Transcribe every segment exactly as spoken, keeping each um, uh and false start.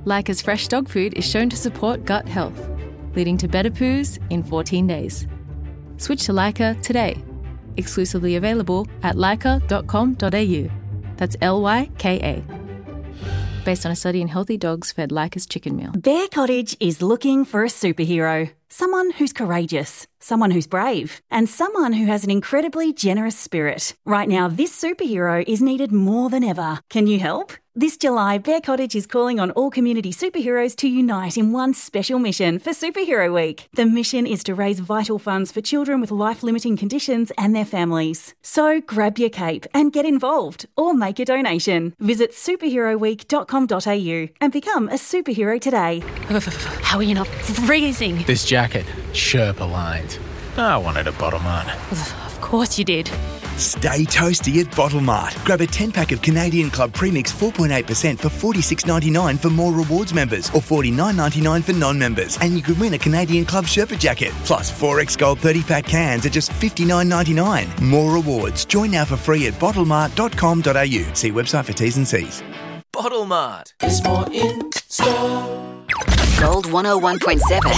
Leica's fresh dog food is shown to support gut health, leading to better poos in fourteen days. Switch to Leica today. Exclusively available at leica dot com dot a u. That's L Y K A. Based on a study in healthy dogs fed Leica's chicken meal. Bear Cottage is looking for a superhero. Someone who's courageous, someone who's brave, and someone who has an incredibly generous spirit. Right now, this superhero is needed more than ever. Can you help? This July, Bear Cottage is calling on all community superheroes to unite in one special mission for Superhero Week. The mission is to raise vital funds for children with life-limiting conditions and their families. So grab your cape and get involved or make a donation. Visit superhero week dot com dot a u and become a superhero today. How are you not freezing? This jacket, Sherpa lined. I wanted a Bottle Mart. Of course you did. Stay toasty at Bottle Mart. Grab a ten-pack of Canadian Club Premix four point eight percent for forty-six ninety-nine for More Rewards members or forty-nine ninety-nine for non-members. And you could win a Canadian Club Sherpa jacket. Plus four X Gold thirty-pack cans at just fifty-nine ninety-nine. More Rewards. Join now for free at bottle mart dot com dot a u. See website for T's and C's. Bottle Mart is more in store. Gold one oh one point seven.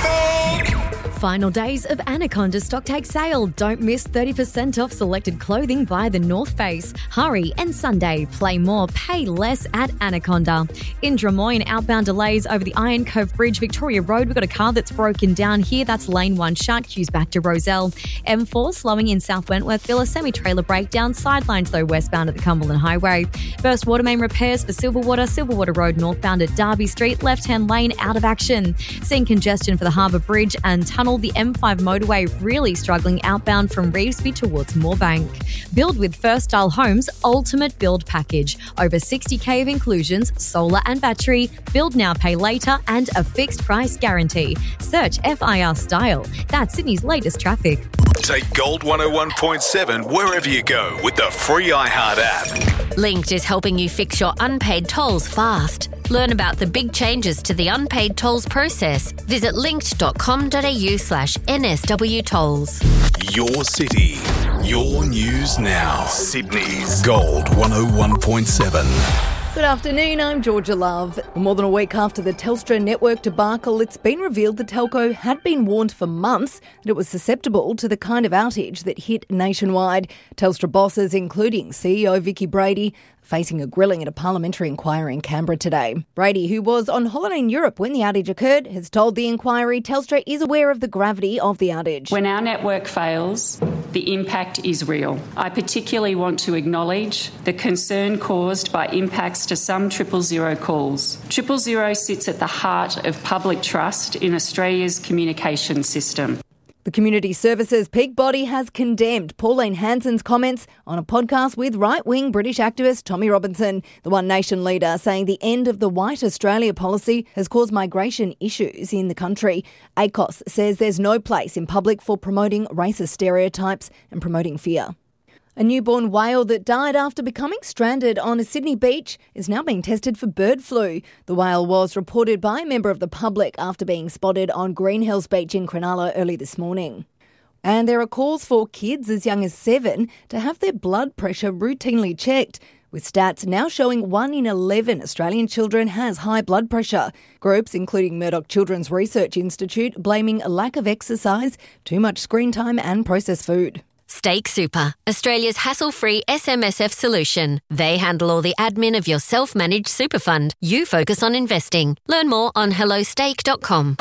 Final days of Anaconda Stocktake sale. Don't miss thirty percent off selected clothing by The North Face. Hurry and Sunday. Play more, pay less at Anaconda. In Drummoyne, outbound delays over the Iron Cove Bridge, Victoria Road. We've got a car that's broken down here. That's lane one shut. Queues back to Roselle. M four slowing in South Wentworthville. A semi-trailer breakdown. Sidelines though westbound at the Cumberland Highway. Burst water main repairs for Silverwater. Silverwater Road northbound at Derby Street. Left-hand lane out of action. Seeing congestion for the Harbour Bridge and Tunnel. The M five motorway really struggling outbound from Revesby towards Moorebank. Build with First Style Homes Ultimate Build Package. Over sixty K of inclusions, solar and battery, build now, pay later, and a fixed price guarantee. Search F I R Style. That's Sydney's latest traffic. Take Gold one oh one point seven wherever you go with the free iHeart app. Linked is helping you fix your unpaid tolls fast. Learn about the big changes to the unpaid tolls process. Visit linked dot com dot a u slash N S W tolls. Your city, your news now. Sydney's Gold one oh one point seven. Good afternoon, I'm Georgia Love. More than a week after the Telstra network debacle, it's been revealed the telco had been warned for months that it was susceptible to the kind of outage that hit nationwide. Telstra bosses, including C E O Vicki Brady, facing a grilling at a parliamentary inquiry in Canberra today. Brady, who was on holiday in Europe when the outage occurred, has told the inquiry Telstra is aware of the gravity of the outage. When our network fails, the impact is real. I particularly want to acknowledge the concern caused by impacts to some triple zero calls. Triple zero sits at the heart of public trust in Australia's communication system. The Community Services Peak Body has condemned Pauline Hanson's comments on a podcast with right-wing British activist Tommy Robinson. The One Nation leader saying the end of the White Australia policy has caused migration issues in the country. A C O S says there's no place in public for promoting racist stereotypes and promoting fear. A newborn whale that died after becoming stranded on a Sydney beach is now being tested for bird flu. The whale was reported by a member of the public after being spotted on Greenhills Beach in Cronulla early this morning. And there are calls for kids as young as seven to have their blood pressure routinely checked, with stats now showing one in eleven Australian children has high blood pressure. Groups, including Murdoch Children's Research Institute, blaming a lack of exercise, too much screen time and processed food. Stake Super, Australia's hassle-free S M S F solution. They handle all the admin of your self-managed super fund. You focus on investing. Learn more on hello stake dot com.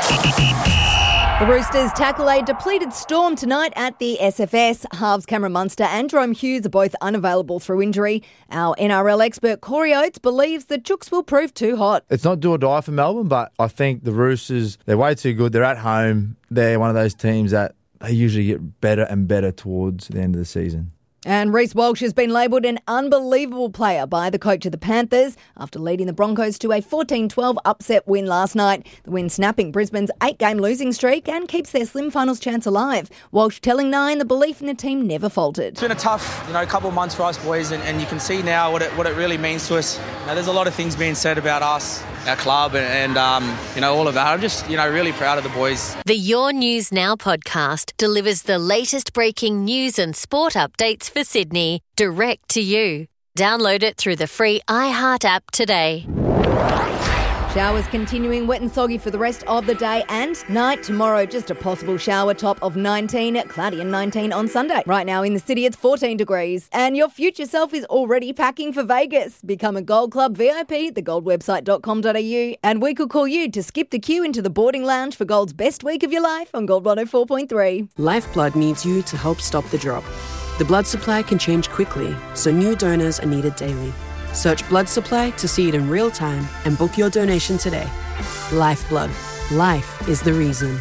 The Roosters tackle a depleted Storm tonight at the S F S. Halves Cameron Munster and Jerome Hughes are both unavailable through injury. Our N R L expert Corey Oates believes the Chooks will prove too hot. It's not do or die for Melbourne, but I think the Roosters, they're way too good. They're at home. They're one of those teams that they usually get better and better towards the end of the season. And Reece Walsh has been labelled an unbelievable player by the coach of the Panthers after leading the Broncos to a fourteen twelve upset win last night. The win snapping Brisbane's eight-game losing streak and keeps their slim finals chance alive. Walsh telling Nine the belief in the team never faltered. It's been a tough, you know, couple of months for us boys, and, and you can see now what it what it really means to us. Now, there's a lot of things being said about us, our club, and, and um, you know, all of that. I'm just, you know, really proud of the boys. The Your News Now podcast delivers the latest breaking news and sport updates for Sydney, direct to you. Download it through the free iHeart app today. Showers continuing wet and soggy for the rest of the day and night. Tomorrow, just a possible shower, top of nineteen, cloudy and nineteen on Sunday. Right now in the city, it's fourteen degrees. And your future self is already packing for Vegas. Become a Gold Club V I P at the gold website dot com dot a u, and we could call you to skip the queue into the boarding lounge for Gold's best week of your life on Gold one oh four point three. Lifeblood needs you to help stop the drop. The blood supply can change quickly, so new donors are needed daily. Search blood supply to see it in real time and book your donation today. Lifeblood. Life is the reason.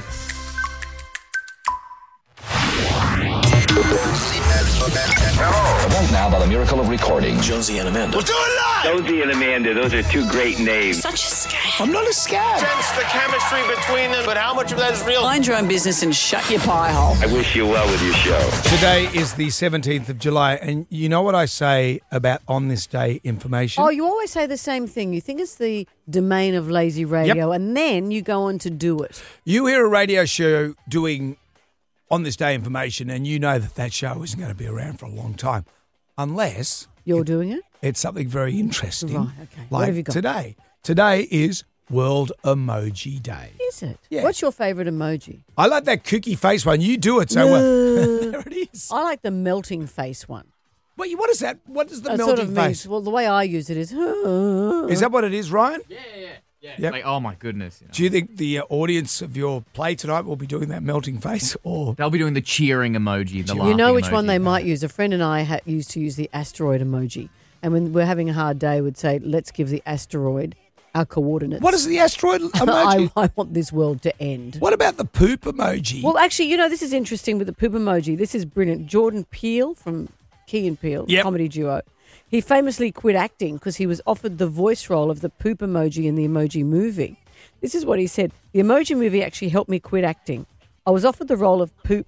Right now, by the miracle of recording, Jonesy and Amanda. We'll do it live! Jonesy and Amanda, those are two great names. Such a scam. I'm not a scab. Sense the chemistry between them, but how much of that is real? Mind your own business and shut your pie hole. I wish you well with your show. Today is the seventeenth of July, and you know what I say about on this day information? Oh, you always say the same thing. You think it's the domain of lazy radio, Yep. and then you go on to do it. You hear a radio show doing on this day information, and you know that that show isn't going to be around for a long time, unless You're doing it? it's something very interesting. Right, okay. Like What have you got? today. Today is World Emoji Day. Is it? Yeah. What's your favourite emoji? I like that cookie face one. You do it so well. There it is. I like the melting face one. What, what is that? What is the It melting sort of face? means, well, the way I use it is... Is that what it is, Ryan? Yeah, yeah, yeah. Yep. Like, oh my goodness. You know. Do you think the uh, audience of your play tonight will be doing that melting face, or They'll be doing the cheering emoji, the You laughing know which emoji. one they might use? A friend and I ha- used to use the asteroid emoji. And when we're having a hard day, we'd say, let's give the asteroid our coordinates. What is the asteroid emoji? I, I want this world to end. What about the poop emoji? Well, actually, you know, this is interesting with the poop emoji. This is brilliant. Jordan Peele from Key and Peele, Yep. comedy duo. He famously quit acting because he was offered the voice role of the poop emoji in the Emoji Movie. This is what he said. The Emoji Movie actually helped me quit acting. I was offered the role of poop.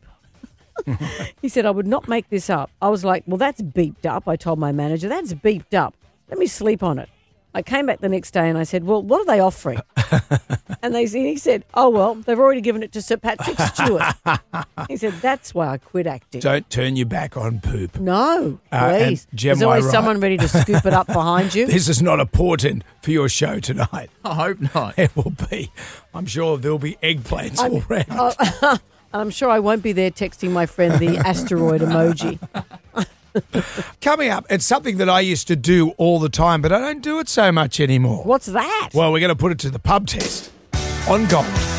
He said, I would not make this up. I was like, well, that's beeped up. I told my manager, that's beeped up. Let me sleep on it. I came back the next day and I said, well, what are they offering? And they he said, oh, well, they've already given it to Sir Patrick Stewart. He said, that's why I quit acting. Don't turn your back on poop. No, Uh, and please. Gem, There's always am I right? someone ready to scoop it up behind you. This is not a portent for your show tonight. I hope not. It will be. I'm sure there'll be eggplants I'm, all around. oh, I'm sure I won't be there texting my friend the asteroid emoji. Coming up, it's something that I used to do all the time, but I don't do it so much anymore. What's that? Well, we're going to put it to the pub test on Gold.